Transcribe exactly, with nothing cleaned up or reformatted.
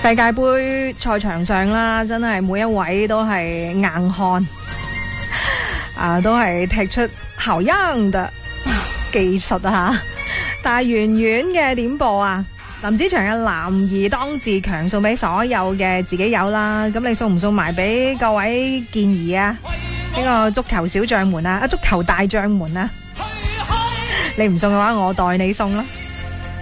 世界杯賽場上啦，真係每一位都係硬漢，啊，都係踢出好樣嘅技術啊！但係圓圓嘅點播啊，林子祥嘅男兒當自強送俾所有嘅自己友啦，咁你送唔送埋俾各位健兒啊？呢個足球小將們啊，啊足球大將們啊，你唔送嘅話，我代你送啦。